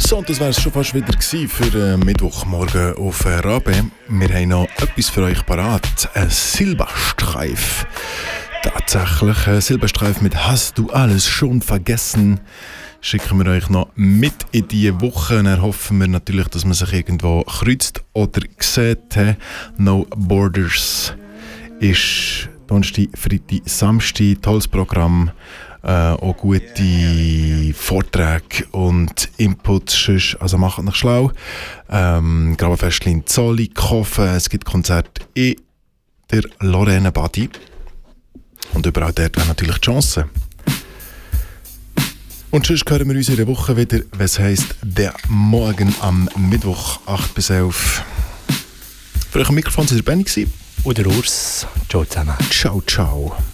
So, und das wäre es schon fast wieder gewesen für Mittwochmorgen auf Rabe. Wir haben noch etwas für euch parat. Ein Silberstreif. Tatsächlich, ein Silberstreif mit «Hast du alles schon vergessen?» schicken wir euch noch mit in diese Woche. Dann hoffen wir natürlich, dass man sich irgendwo kreuzt oder sieht. «No Borders» ist Donnerstag, Freitag, Samstag. Tolles Programm. Auch gute Vorträge und Inputs. Also macht euch schlau. Grabenfestchen in Zollikofen. Es gibt Konzerte in der Lorraine Badi. Und überall dort wäre natürlich die Chance. Und sonst hören wir uns in der Woche wieder, was heisst «Der Morgen» am Mittwoch 8 bis 11. Für euch am Mikrofon war Benny. Und der Urs. Ciao zusammen. Ciao, ciao.